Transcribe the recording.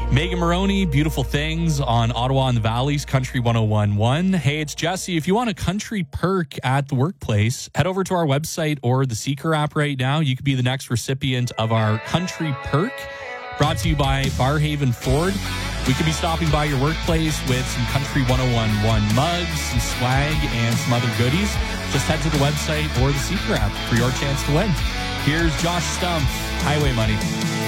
Megan Maroney, Beautiful Things on Ottawa and the Valley's Country 101.1. Hey, it's Jesse. If you want a country perk at the workplace, head over to our website or the Seeker app right now. You could be the next recipient of our country perk, brought to you by Barhaven Ford. We could be stopping by your workplace with some Country 101.1 mugs, some swag, and some other goodies. Just head to the website or the Seeker app for your chance to win. Here's Josh Stumpf, Highway Money.